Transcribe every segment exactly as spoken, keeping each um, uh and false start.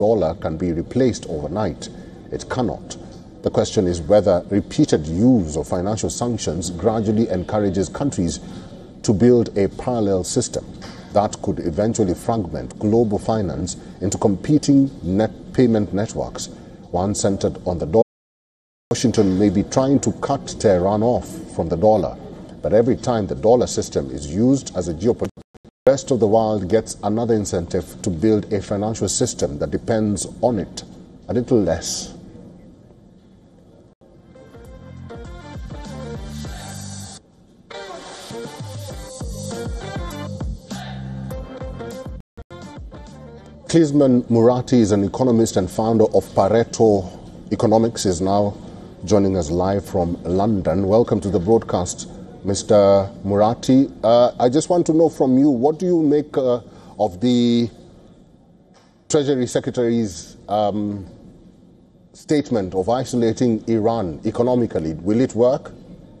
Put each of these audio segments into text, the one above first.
dollar can be replaced overnight. It cannot. The question is whether repeated use of financial sanctions gradually encourages countries to build a parallel system that could eventually fragment global finance into competing net payment networks, one centered on the dollar. Washington may be trying to cut Tehran off from the dollar, but every time the dollar system is used as a geopolitical, the rest of the world gets another incentive to build a financial system that depends on it a little less. Klinsmann Muratti is an economist and founder of Pareto Economics, is now joining us live from London. Welcome to the broadcast, Mister Muratti. Uh, I just want to know from you, what do you make uh, of the Treasury Secretary's um, statement of isolating Iran economically? Will it work?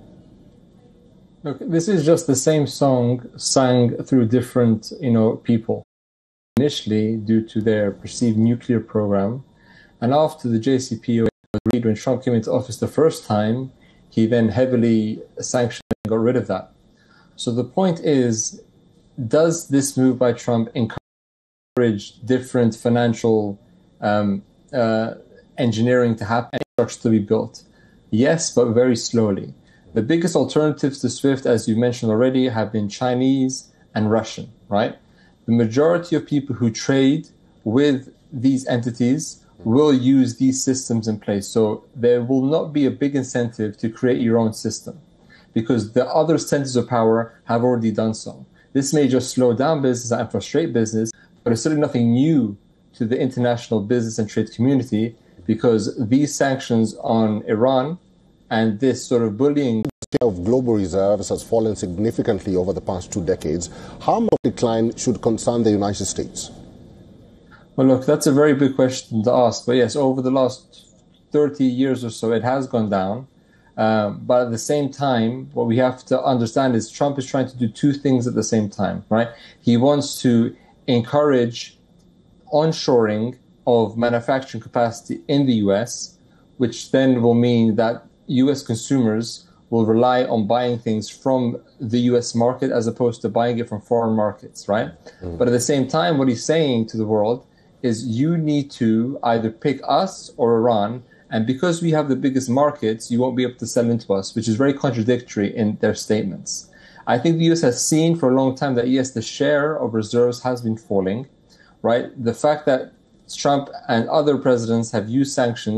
Look, this is just the same song sang through different, you know, people. Initially, due to their perceived nuclear program, and after the J C P O A agreed when Trump came into office the first time, he then heavily sanctioned and got rid of that. So the point is, does this move by Trump encourage different financial um, uh, engineering to happen and structure to be built? Yes, but very slowly. The biggest alternatives to SWIFT, as you mentioned already, have been Chinese and Russian, right? The majority of people who trade with these entities will use these systems in place. So there will not be a big incentive to create your own system because the other centers of power have already done so. This may just slow down business and frustrate business, but it's certainly nothing new to the international business and trade community because these sanctions on Iran and this sort of bullying of global reserves has fallen significantly over the past two decades. How much decline should concern the United States? Well, look, that's a very big question to ask. But yes, over the last thirty years or so, it has gone down. Um, but at the same time, what we have to understand is Trump is trying to do two things at the same time, right? He wants to encourage onshoring of manufacturing capacity in the U S, which then will mean that U S consumers will rely on buying things from the U S market as opposed to buying it from foreign markets, right? Mm. But at the same time, what he's saying to the world is you need to either pick us or Iran, and because we have the biggest markets, you won't be able to sell into us, which is very contradictory in their statements. I think the U S has seen for a long time that, yes, the share of reserves has been falling, right? The fact that Trump and other presidents have used sanctions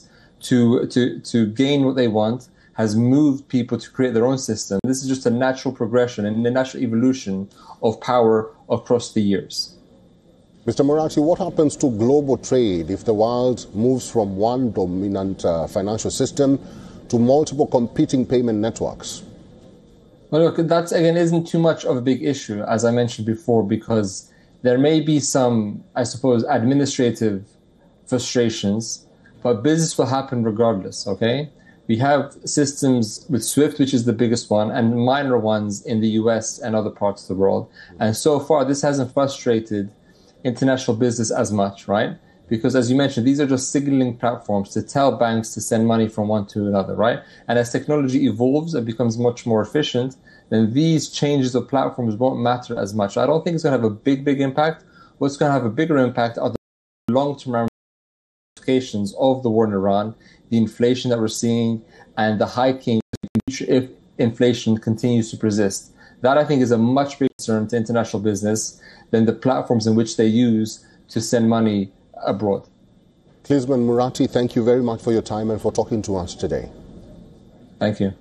to, to, to gain what they want has moved people to create their own system. This is just a natural progression and a natural evolution of power across the years. Mister Muratti, what happens to global trade if the world moves from one dominant uh, financial system to multiple competing payment networks? Well, look, that again isn't too much of a big issue, as I mentioned before, because there may be some, I suppose, administrative frustrations, but business will happen regardless, okay? We have systems with SWIFT, which is the biggest one, and minor ones in the U S and other parts of the world. And so far, this hasn't frustrated international business as much, right? Because as you mentioned, these are just signaling platforms to tell banks to send money from one to another, right? And as technology evolves and becomes much more efficient, then these changes of platforms won't matter as much. I don't think it's going to have a big, big impact. What's going to have a bigger impact are the long-term ramifications of the war in Iran, the inflation that we're seeing, and the hiking if inflation continues to persist. That, I think, is a much bigger concern to international business than the platforms in which they use to send money abroad. Klinsmann Muratti, thank you very much for your time and for talking to us today. Thank you.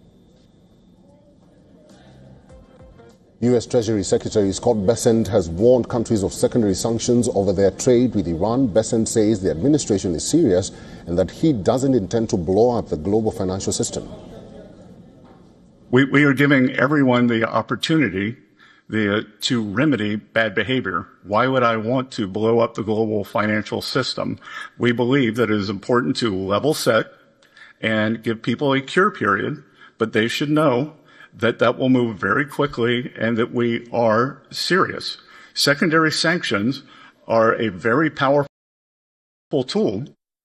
U S Treasury Secretary Scott Bessent has warned countries of secondary sanctions over their trade with Iran. Bessent says the administration is serious and that he doesn't intend to blow up the global financial system. We, we are giving everyone the opportunity the, to remedy bad behavior. Why would I want to blow up the global financial system? We believe that it is important to level set and give people a cure period, but they should know that that will move very quickly and that we are serious. Secondary sanctions are a very powerful tool.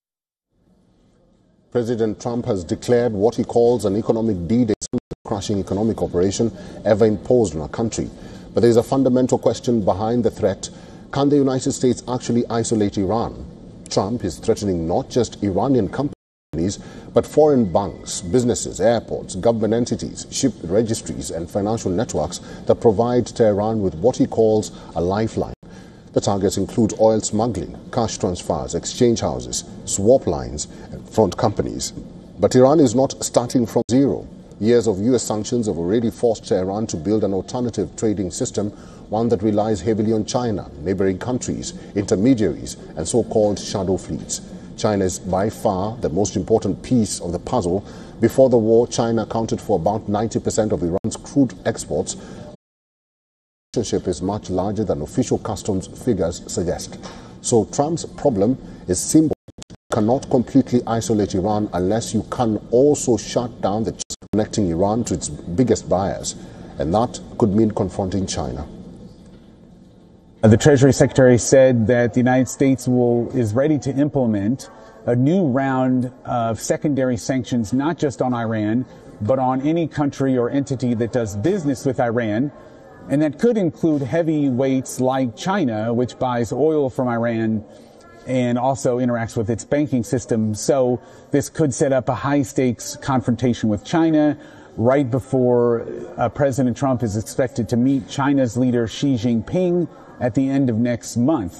President Trump has declared what he calls an economic D-Day, crushing economic operation ever imposed on our country. But there is a fundamental question behind the threat. Can the United States actually isolate Iran? Trump is threatening not just Iranian companies, but foreign banks, businesses, airports, government entities, ship registries, and financial networks that provide Tehran with what he calls a lifeline. The targets include oil smuggling, cash transfers, exchange houses, swap lines, and front companies. But Iran is not starting from zero. Years of U S sanctions have already forced Tehran to build an alternative trading system, one that relies heavily on China, neighboring countries, intermediaries, and so-called shadow fleets. China is by far the most important piece of the puzzle. Before the war, China accounted for about ninety percent of Iran's crude exports. The relationship is much larger than official customs figures suggest. So Trump's problem is simple. You cannot completely isolate Iran unless you can also shut down the connecting Iran to its biggest buyers. And that could mean confronting China. The Treasury Secretary said that the United States will is ready to implement a new round of secondary sanctions, not just on Iran, but on any country or entity that does business with Iran. And that could include heavyweights like China, which buys oil from Iran and also interacts with its banking system. So this could set up a high-stakes confrontation with China right before uh, President Trump is expected to meet China's leader Xi Jinping at the end of next month.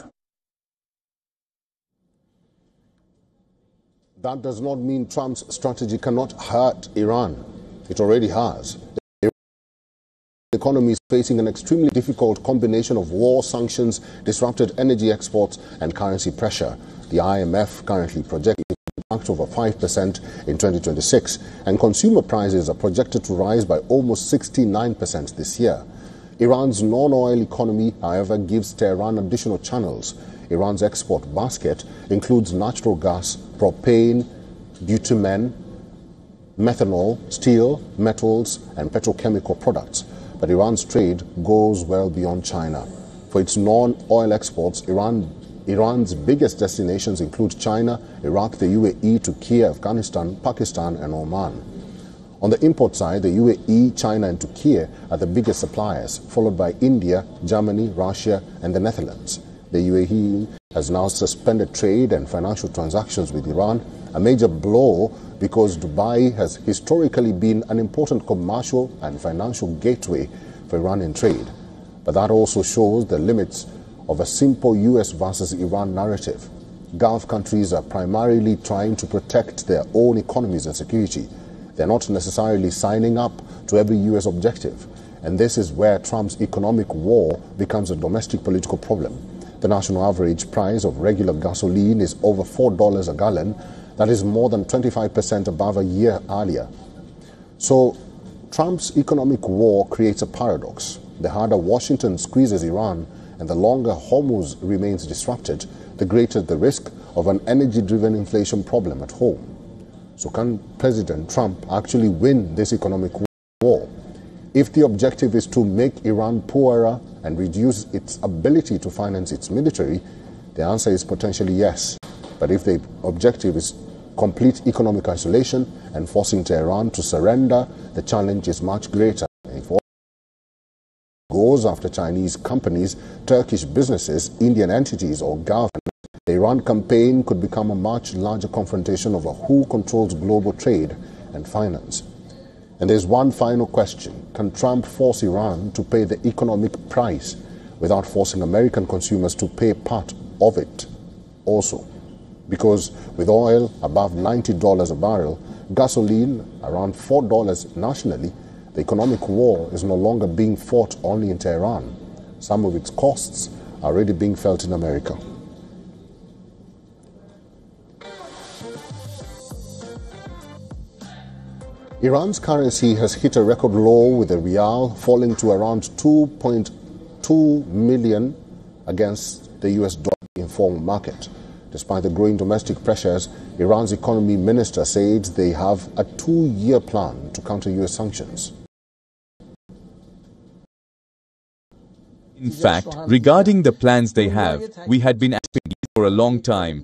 That does not mean Trump's strategy cannot hurt Iran. It already has. The economy is facing an extremely difficult combination of war, sanctions, disrupted energy exports, and currency pressure. The I M F currently projects over five percent in twenty twenty-six, and consumer prices are projected to rise by almost sixty-nine percent this year. Iran's non-oil economy, however, gives Tehran additional channels. Iran's export basket includes natural gas, propane, bitumen, methanol, steel, metals, and petrochemical products. But Iran's trade goes well beyond China. For its non-oil exports, Iran, Iran's biggest destinations include China, Iraq, the U A E, Turkey, Afghanistan, Pakistan, and Oman. On the import side, the U A E, China, and Turkey are the biggest suppliers, followed by India, Germany, Russia, and the Netherlands. The U A E has now suspended trade and financial transactions with Iran, a major blow because Dubai has historically been an important commercial and financial gateway for Iranian trade. But that also shows the limits of a simple U S versus Iran narrative. Gulf countries are primarily trying to protect their own economies and security. They're not necessarily signing up to every U S objective. And this is where Trump's economic war becomes a domestic political problem. The national average price of regular gasoline is over four dollars a gallon. That is more than twenty-five percent above a year earlier. So Trump's economic war creates a paradox. The harder Washington squeezes Iran and the longer Hormuz remains disrupted, the greater the risk of an energy-driven inflation problem at home. So can President Trump actually win this economic war? If the objective is to make Iran poorer and reduce its ability to finance its military, the answer is potentially yes. But if the objective is complete economic isolation and forcing Tehran to surrender, the challenge is much greater. If Washington goes after Chinese companies, Turkish businesses, Indian entities, or government, the Iran campaign could become a much larger confrontation over who controls global trade and finance. And there's one final question. Can Trump force Iran to pay the economic price without forcing American consumers to pay part of it also? Because with oil above ninety dollars a barrel, gasoline around four dollars nationally, the economic war is no longer being fought only in Tehran. Some of its costs are already being felt in America. Iran's currency has hit a record low, with the rial falling to around two point two million against the U S dollar informal market. Despite the growing domestic pressures, Iran's economy minister said they have a two-year plan to counter U S sanctions. In fact, regarding the plans they have, we had been asking for a long time.